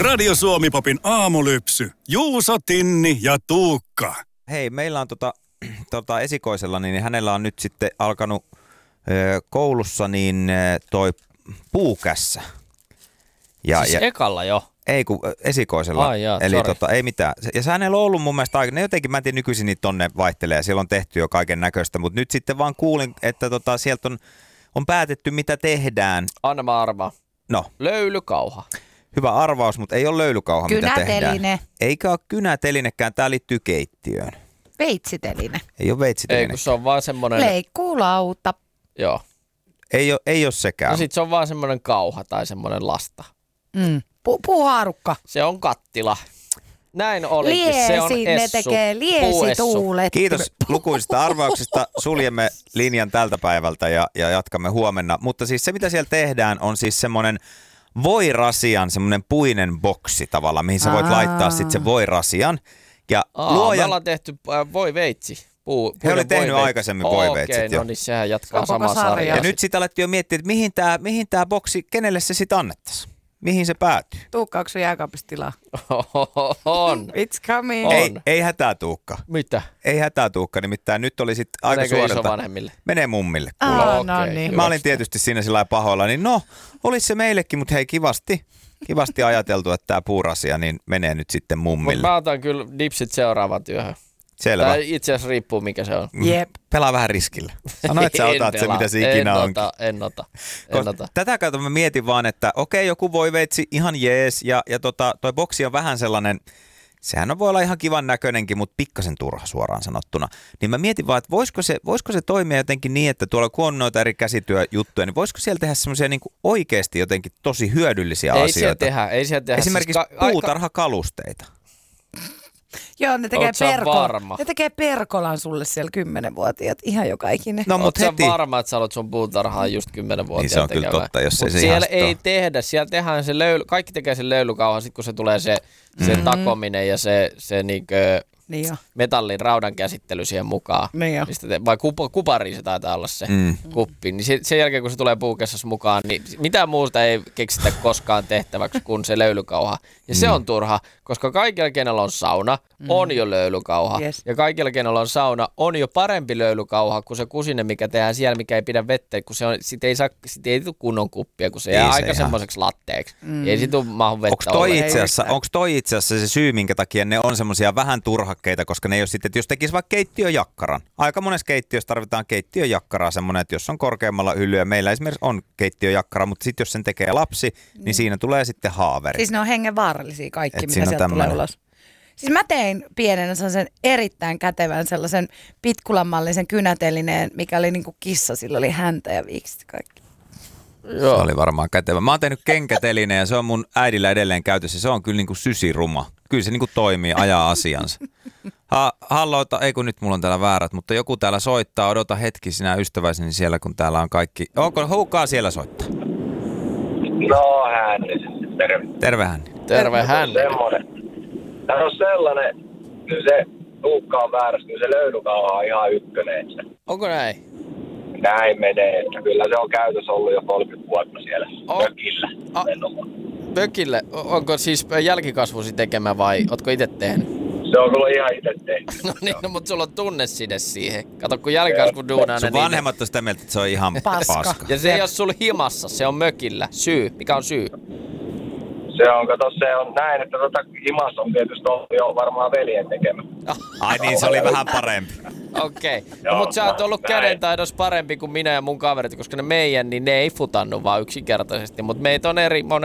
Radio Suomi-popin aamulypsy. Juuso, Tinni ja Tuukka. Hei, meillä on esikoisella, niin hänellä on nyt sitten alkanut koulussa toi puukässä. Siis ekalla jo? Ei, kun esikoisella. Eli ei mitään. Ja hänellä on ollut mun mielestä aika, ne jotenkin, mä en tiedä, nykyisin niitä tonne vaihtelee ja siellä on tehty jo kaiken näköistä, mutta nyt sitten vaan kuulin, että sieltä on päätetty, mitä tehdään. Anna mä arvaa. No. Löylykauha. Hyvä arvaus, mutta ei ole löylykauha, mitä tehdään. Kynäteline. Eikä ole kynätelinekään, tää liittyy keittiöön. Veitsiteline. Ei ole veitsiteline. Ei, kun se on vaan semmoinen... Leikkuulauta. Joo. Ei ole sekään. No sit se on vaan semmoinen kauha tai semmoinen lasta. Puuhaarukka. Se on kattila. Näin olikin. Liesi, se on ne essu. tekee liesituulet. Kiitos lukuisista arvauksista. Suljemme linjan tältä päivältä ja jatkamme huomenna. Mutta siis se, mitä siellä tehdaan, on siis semmoinen voirasian, semmoinen puinen boksi tavallaan, mihin sä voit laittaa sitten se voirasian. Ja me ollaan tehty voiveitsi. He oli tehnyt aikaisemmin voiveitsit. Okei, no niin sehän jatkaa samaa sarjaa. Ja nyt sitten alettiin jo miettiä, että mihin tää boksi, kenelle se sitten annettaisiin? Mihin se päätyy? Tuukka, onko sun jääkaapissa tilaa? On. It's coming. Ei hätää, Tuukka. Mitä? Ei hätää, Tuukka, nimittäin nyt oli sitten aika suorilta. Isovanhemmille? Menee mummille. No niin. Mä olin tietysti siinä sillä pahoilla, niin olisi se meillekin, mutta hei kivasti ajateltu, että tämä puurasia niin menee nyt sitten mummille. Mutta mä otan kyllä dipsit seuraavaan työhön. Selvä. Tai itse asiassa riippuu mikä se on. Jep. Pelaa vähän riskillä. Sano, että sä otat se, mitä se ikinä onkin. En ota. Tätä kautta mä mietin vaan, että okei, joku voiveitsi, ihan jees. Ja toi boksi on vähän sellainen, sehän voi olla ihan kivan näköinenkin, mutta pikkasen turha suoraan sanottuna. Niin mä mietin vaan, että voisiko se toimia jotenkin niin, että tuolla kun on noita eri käsityöjuttuja, niin voisiko siellä tehdä semmoisia niin kuin oikeasti jotenkin tosi hyödyllisiä asioita? Ei siellä tehdä. Esimerkiksi puutarhakalusteita. Joo, ne tekee, varma? Ne tekee perkolan sulle siellä 10-vuotiaat, ihan joka ikinen. No, mutta heti. Varma, että sä haluat sun puutarhaan just 10-vuotiaat niin se on tekevää. Kyllä totta, jos se siellä ei tehdä, siellä tehdään se kaikki tekee sen löylykauhan, sit kun se tulee se takominen ja se niinkö metallin raudan käsittely siihen mukaan. Niin vai kupari se taitaa olla se kuppi. Niin sen jälkeen kun se tulee puukessassa mukaan, niin mitään muuta ei keksitä koskaan tehtäväksi kuin se löylykauha. Ja se on turha, koska kaikilla kenellä on sauna, on jo löylykauha. Yes. Ja kaikilla kenellä on sauna, on jo parempi löylykauha kuin se kusinen, mikä tehdään siellä, mikä ei pidä vettä, kun sit ei tule kunnon kuppia, kun se jää aika semmoiseksi latteeksi. Ei sit tule mahu vettä. Onko toi itse asiassa se syy, minkä takia ne on semmoisia vähän turhakkeita, koska ne ei ole sitten, että jos tekisi vaikka keittiöjakkaran. Aika monessa keittiössä tarvitaan keittiöjakkaraa semmoinen, että jos on korkeammalla hyllyä. Meillä esimerkiksi on keittiöjakkara, mutta sitten jos sen tekee lapsi, niin siinä tulee sitten haaveri. Siis ne on hengenvaarallisia kaikki, mitä sieltä tulee ulos. Siis mä tein pienenä sellaisen erittäin kätevän sellaisen pitkulanmallisen kynätelineen, mikä oli niin kuin kissa, sillä oli häntä ja viikset kaikki. Joo. Se oli varmaan kätevä. Mä oon tehnyt kenkätelineen ja se on mun äidillä edelleen käytössä. Se on kyllä niin kuin sysiruma. Kyllä se niin kuin toimii, ajaa asiansa. Halloita, ei kun nyt mulla on täällä väärät, mutta joku täällä soittaa. Odota hetki sinä ystäväiseni siellä, kun täällä on kaikki. Onko Huukaa siellä soittaa? No Hänni, terve. Terve Hänni. Terve Hänni. Semmoinen. Tämä on sellainen, se Tuukka on väärässä, niin se löylykauha on ihan ykkönen. Onko näin? Näin menee, että kyllä se on käytössä ollut jo 30 vuotta siellä mökillä. Mökille? Onko siis jälkikasvusi tekemä vai ootko itse tehnyt? Se on kyllä ihan itse tehnyt. No niin, mutta sulla on tunneside siihen. Kato, kun jälkikasvu duunaa ne. Sun vanhemmat on sitä mieltä, että se on ihan paska. Ja se ei ole sulla himassa, se on mökillä. Syy. Mikä on syy? Se on näin, että himassa on tietysti jo varmaan veljen tekemä. Ai niin, se oli vähän parempi. Okei. No, mutta sä oot ollut kädentaidossa parempi kuin minä ja mun kaverit, koska ne meidän, niin ne ei futannut vaan yksinkertaisesti. Mutta meitä on